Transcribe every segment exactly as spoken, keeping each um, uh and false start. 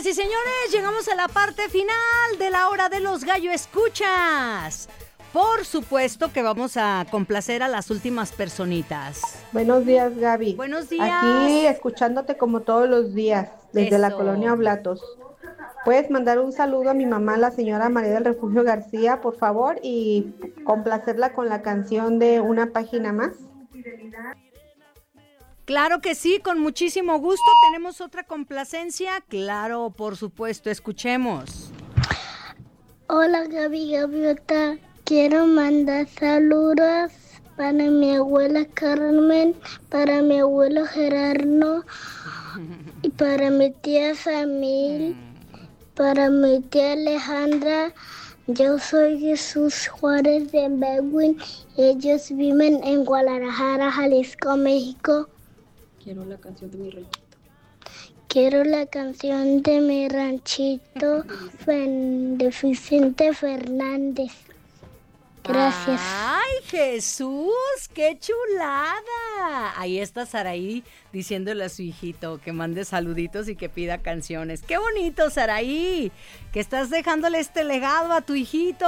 Señoras y señores, llegamos a la parte final de la hora de los gallo escuchas. Por supuesto que vamos a complacer a las últimas personitas. Buenos días, Gaby. Buenos días. Aquí escuchándote como todos los días, desde Eso. la colonia Oblatos. Puedes mandar un saludo a mi mamá, la señora María del Refugio García, por favor, y complacerla con la canción de Una Página Más. Claro que sí, con muchísimo gusto. ¿Tenemos otra complacencia? Claro, por supuesto, escuchemos. Hola, Gaby Gaviota. Quiero mandar saludos para mi abuela Carmen, para mi abuelo Gerardo y para mi tía Samil, para mi tía Alejandra. Yo soy Jesús Juárez de Bedwin y ellos viven en Guadalajara, Jalisco, México. Quiero la canción de mi ranchito. Quiero la canción de mi ranchito de Vicente Fernández. Gracias. ¡Ay, Jesús! ¡Qué chulada! Ahí está Saraí diciéndole a su hijito que mande saluditos y que pida canciones. ¡Qué bonito, Saraí! Que estás dejándole este legado a tu hijito.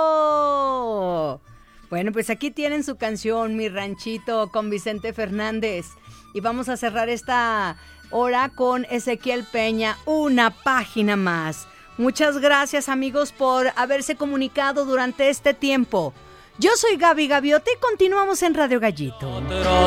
Bueno, pues aquí tienen su canción, Mi Ranchito, con Vicente Fernández. Y vamos a cerrar esta hora con Ezequiel Peña, Una Página Más. Muchas gracias, amigos, por haberse comunicado durante este tiempo. Yo soy Gaby Gaviota y continuamos en Radio Gallito.